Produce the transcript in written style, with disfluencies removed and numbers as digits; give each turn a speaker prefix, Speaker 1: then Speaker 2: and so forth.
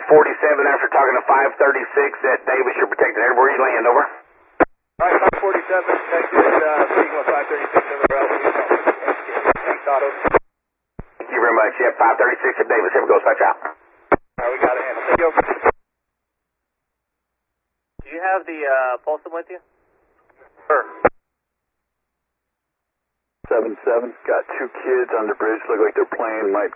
Speaker 1: 547 after talking to 536 at Davis. You're protected. Where you land, over?
Speaker 2: Alright, 547, protected, speaking with 536 over LP. Thanks, Otto.
Speaker 1: Thank you very much. Yep, 536 at Davis. Here we go. Touch out.
Speaker 2: Alright, we got a handle. Thank you.
Speaker 3: Do you have the Pulsum with you?
Speaker 2: Sure.
Speaker 4: 7-7, got two kids on the bridge, look like they're playing, might